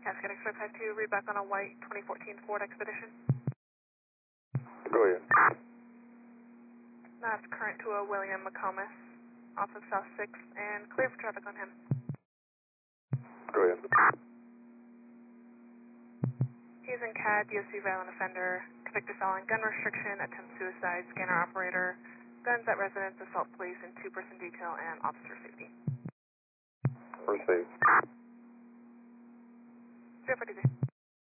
Cascade Express had to read back on a white 2014 Ford Expedition. Go ahead. That's current to a William McComas off of South 6 and clear for traffic on him. Go ahead. He's in CAD, DOC violent offender, convicted felon, gun restriction, attempt suicide, scanner operator, guns at residence, assault police, and two-person detail and officer safety. Received. 042.